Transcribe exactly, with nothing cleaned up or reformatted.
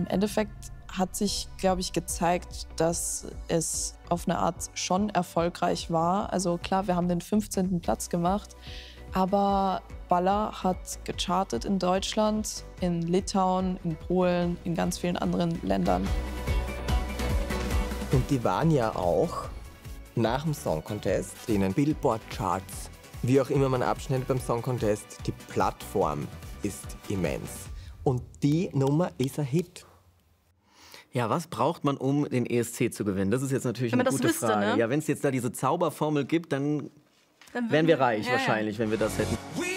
im Endeffekt hat sich, glaube ich, gezeigt, dass es auf eine Art schon erfolgreich war. Also klar, wir haben den fünfzehnten Platz gemacht, aber Balla hat gechartet in Deutschland, in Litauen, in Polen, in ganz vielen anderen Ländern. Und die waren ja auch nach dem Song Contest in den Billboard-Charts. Wie auch immer man abschneidet beim Song Contest, die Plattform ist immens. Und die Nummer ist ein Hit. Ja, was braucht man, um den E S C zu gewinnen? Das ist jetzt natürlich Wenn eine man das gute wüsste, Frage. ne? Ja, wenn es jetzt da diese Zauberformel gibt, dann, Dann wären wir reich ja, ja. wahrscheinlich, wenn wir das hätten.